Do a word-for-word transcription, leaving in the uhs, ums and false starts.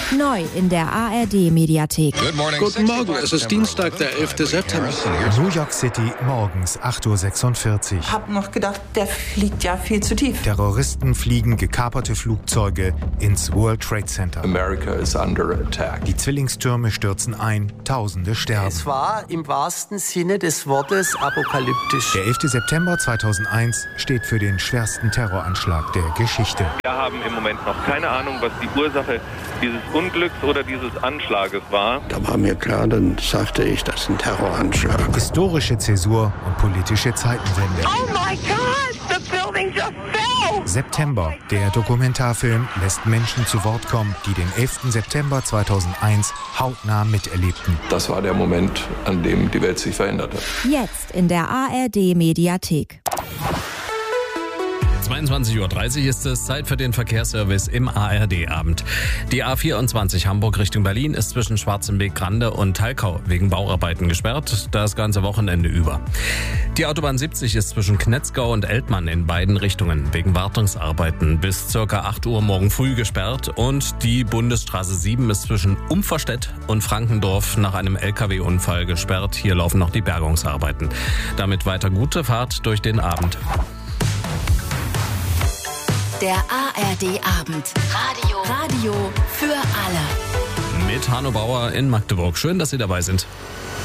Neu in der A R D-Mediathek. Guten Morgen, es ist Dienstag, der elfte September. New York City, morgens acht Uhr sechsundvierzig. Ich hab noch gedacht, der fliegt ja viel zu tief. Terroristen fliegen gekaperte Flugzeuge ins World Trade Center. America is under attack. Die Zwillingstürme stürzen ein, Tausende sterben. Es war im wahrsten Sinne des Wortes apokalyptisch. Der elfte September zweitausendeins steht für den schwersten Terroranschlag der Geschichte. Wir haben im Moment noch keine Ahnung, was die Ursache dieses Unglücks oder dieses Anschlages war. Da war mir klar, dann sagte ich, das ist ein Terroranschlag. Historische Zäsur und politische Zeitenwende. Oh my God, the building just fell! September. Der Dokumentarfilm lässt Menschen zu Wort kommen, die den elften September zweitausendeins hautnah miterlebten. Das war der Moment, an dem die Welt sich verändert hat. Jetzt in der A R D-Mediathek. zweiundzwanzig Uhr dreißig ist es, Zeit für den Verkehrsservice im A R D-Abend. Die A vierundzwanzig Hamburg Richtung Berlin ist zwischen Schwarzenbeck-Grande und Talkau wegen Bauarbeiten gesperrt, das ganze Wochenende über. Die Autobahn siebzig ist zwischen Knetzgau und Eltmann in beiden Richtungen wegen Wartungsarbeiten bis ca. acht Uhr morgen früh gesperrt und die Bundesstraße sieben ist zwischen Umverstedt und Frankendorf nach einem L K W-Unfall gesperrt. Hier laufen noch die Bergungsarbeiten. Damit weiter gute Fahrt durch den Abend. Der A R D-Abend. Radio. Radio für alle. Mit Hanno Bauer in Magdeburg. Schön, dass Sie dabei sind.